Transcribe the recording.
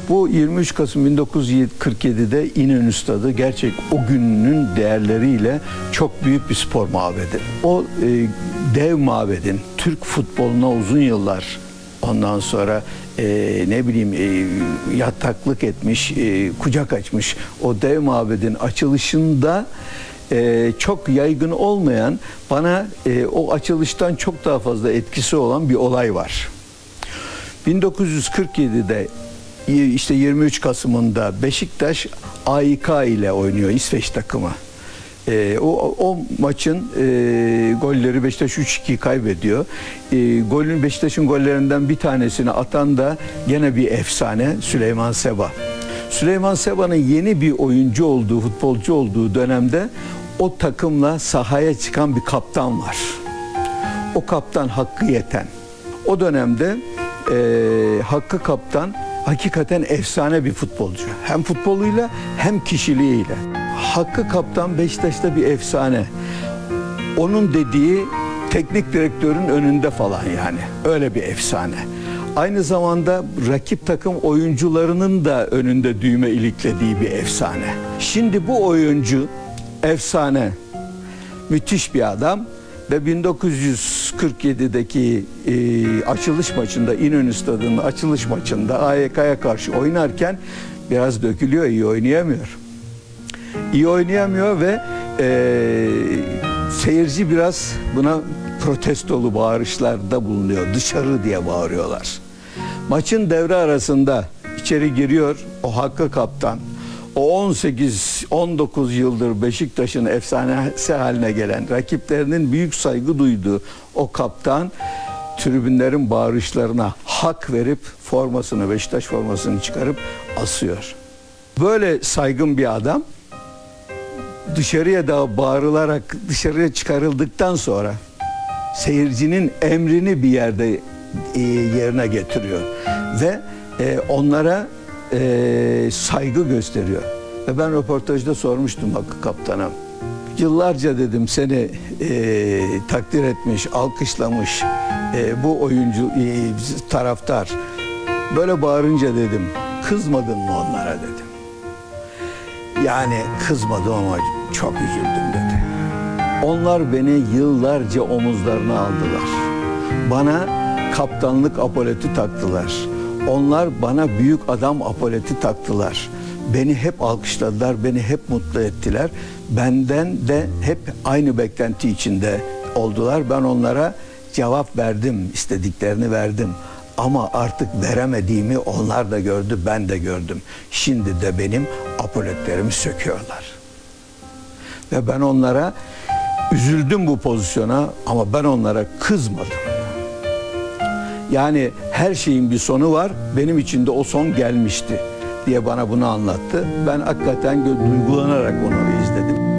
Bu 23 Kasım 1947'de İnönü Stadı gerçek o günün değerleriyle çok büyük bir spor mabedi. O dev mabedin Türk futboluna uzun yıllar ondan sonra yataklık etmiş, kucak açmış o dev mabedin açılışında çok yaygın olmayan, bana o açılıştan çok daha fazla etkisi olan bir olay var. 1947'de işte 23 Kasım'ında Beşiktaş AİK ile oynuyor, İsveç takımı. O maçın golleri Beşiktaş 3-2 kaybediyor. Beşiktaş'ın gollerinden bir tanesini atan da gene bir efsane, Süleyman Seba. Süleyman Seba'nın yeni bir oyuncu olduğu, futbolcu olduğu dönemde o takımla sahaya çıkan bir kaptan var. O kaptan Hakkı Yeten. O dönemde Hakkı Kaptan hakikaten efsane bir futbolcu. Hem futboluyla hem kişiliğiyle. Hakkı Kaptan Beşiktaş'ta bir efsane. Onun dediği teknik direktörün önünde falan yani. Öyle bir efsane. Aynı zamanda rakip takım oyuncularının da önünde düğme iliklediği bir efsane. Şimdi bu oyuncu efsane, müthiş bir adam ve 1947'deki açılış maçında, İnönü Stadı'nın açılış maçında AYK'ya karşı oynarken biraz dökülüyor, iyi oynayamıyor. İyi oynayamıyor ve seyirci biraz buna protestolu bağırışlarda bulunuyor. Dışarı diye bağırıyorlar. Maçın devre arasında içeri giriyor o Hakkı Kaptan. O 18-19 yıldır Beşiktaş'ın efsanesi haline gelen, rakiplerinin büyük saygı duyduğu o kaptan tribünlerin bağırışlarına hak verip formasını, Beşiktaş formasını çıkarıp asıyor. Böyle saygın bir adam dışarıya da bağırılarak dışarıya çıkarıldıktan sonra seyircinin emrini bir yerde yerine getiriyor ve onlara saygı gösteriyor. Ve ben röportajda sormuştum Hakkı Kaptan'a. Yıllarca dedim seni takdir etmiş, alkışlamış bu oyuncu taraftar. Böyle bağırınca dedim, kızmadın mı onlara dedim. Yani kızmadım ama çok üzüldüm dedi. Onlar beni yıllarca omuzlarına aldılar. Bana kaptanlık apoleti taktılar. Onlar bana büyük adam apoleti taktılar. Beni hep alkışladılar, beni hep mutlu ettiler. Benden de hep aynı beklenti içinde oldular. Ben onlara cevap verdim, istediklerini verdim. Ama artık veremediğimi onlar da gördü, ben de gördüm. Şimdi de benim apoletlerimi söküyorlar. Ve ben onlara üzüldüm bu pozisyona ama ben onlara kızmadım. Yani her şeyin bir sonu var, benim için de o son gelmişti diye bana bunu anlattı. Ben hakikaten duygulanarak onu izledim.